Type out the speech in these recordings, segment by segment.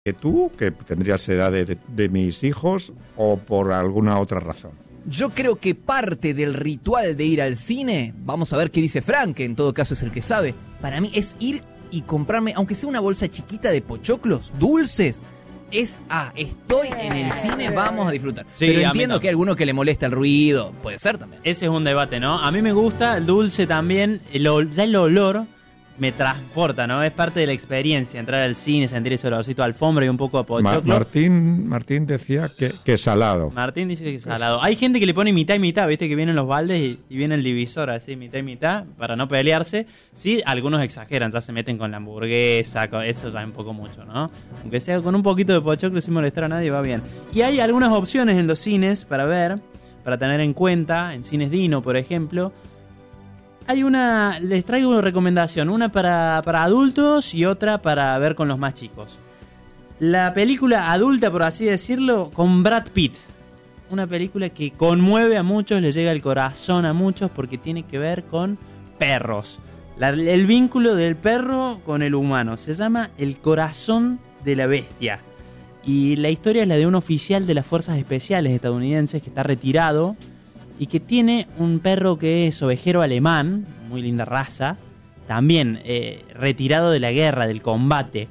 que tú, que tendrías edad de mis hijos, o por alguna otra razón? Yo creo que parte del ritual de ir al cine, vamos a ver qué dice Frank, que en todo caso es el que sabe, para mí es ir y comprarme, aunque sea una bolsa chiquita de pochoclos dulces, estoy en el cine, vamos a disfrutar. Sí, pero entiendo que hay alguno que le molesta el ruido, puede ser también. Ese es un debate, ¿no? A mí me gusta el dulce también, ya el olor me transporta, ¿no? Es parte de la experiencia, entrar al cine, sentir ese olorcito de alfombra y un poco de pochoclo. Martín decía que salado. Martín dice que es salado. Hay gente que le pone mitad y mitad, ¿viste? Que vienen los baldes y viene el divisor así, mitad y mitad, para no pelearse. Sí, algunos exageran, ya se meten con la hamburguesa, eso ya es un poco mucho, ¿no? Aunque sea con un poquito de pochoclo sin molestar a nadie, va bien. Y hay algunas opciones en los cines para ver, para tener en cuenta, en Cines Dino, por ejemplo. Les traigo una recomendación, una para adultos y otra para ver con los más chicos. La película adulta, por así decirlo, con Brad Pitt. Una película que conmueve a muchos, le llega al corazón a muchos porque tiene que ver con perros. El vínculo del perro con el humano. Se llama El corazón de la bestia. Y la historia es la de un oficial de las fuerzas especiales estadounidenses que está retirado y que tiene un perro que es ovejero alemán, muy linda raza, también retirado de la guerra, del combate.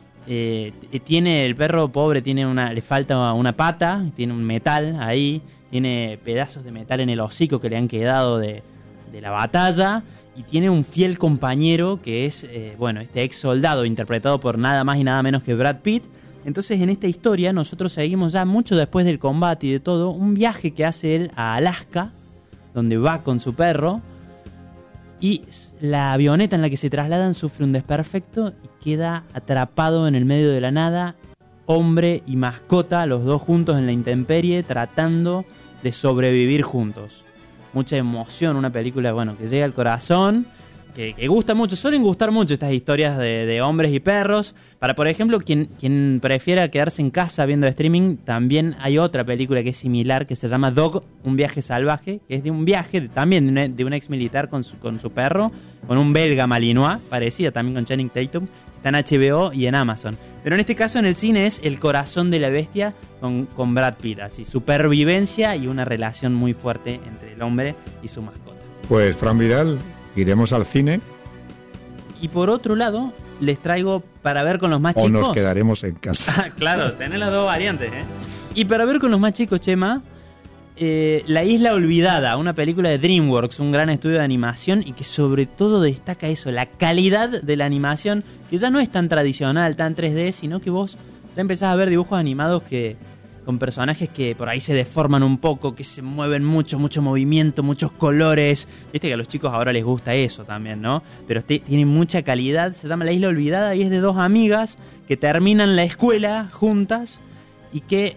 El perro pobre le falta una pata, tiene un metal ahí, tiene pedazos de metal en el hocico que le han quedado de la batalla, y tiene un fiel compañero que es, este ex soldado interpretado por nada más y nada menos que Brad Pitt. Entonces en esta historia nosotros seguimos ya mucho después del combate y de todo, un viaje que hace él a Alaska, donde va con su perro, y la avioneta en la que se trasladan sufre un desperfecto y queda atrapado en el medio de la nada, hombre y mascota, los dos juntos en la intemperie, tratando de sobrevivir juntos. Mucha emoción, una película que llega al corazón, que gusta mucho. Suelen gustar mucho estas historias de hombres y perros. Para, por ejemplo, quien prefiera quedarse en casa viendo streaming, también hay otra película que es similar, que se llama Dog, un viaje salvaje, que es de un viaje también de un ex militar con su perro, con un belga malinois, parecida también con Channing Tatum. Está en HBO y en Amazon. Pero en este caso en el cine es El corazón de la bestia con Brad Pitt. Así, supervivencia y una relación muy fuerte entre el hombre y su mascota. Pues, Fran Vidal, iremos al cine. Y por otro lado, les traigo para ver con los más chicos. O nos quedaremos en casa. Claro, tenés las dos variantes, ¿eh? Y para ver con los más chicos, Chema, La Isla Olvidada, una película de DreamWorks, un gran estudio de animación y que sobre todo destaca eso, la calidad de la animación, que ya no es tan tradicional, tan 3D, sino que vos ya empezás a ver dibujos animados con personajes que por ahí se deforman un poco, que se mueven mucho movimiento, muchos colores. Viste que a los chicos ahora les gusta eso también, ¿no? Pero tiene mucha calidad. Se llama La Isla Olvidada y es de dos amigas que terminan la escuela juntas y que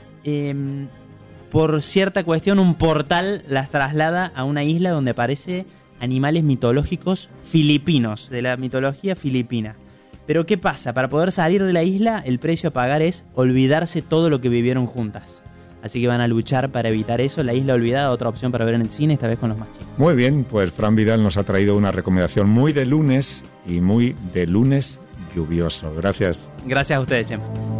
por cierta cuestión un portal las traslada a una isla donde aparece animales mitológicos filipinos, de la mitología filipina. Pero ¿qué pasa? Para poder salir de la isla, el precio a pagar es olvidarse todo lo que vivieron juntas. Así que van a luchar para evitar eso. La Isla Olvidada, otra opción para ver en el cine, esta vez con los más chicos. Muy bien, pues Fran Vidal nos ha traído una recomendación muy de lunes y muy de lunes lluvioso. Gracias. Gracias a ustedes, Chema.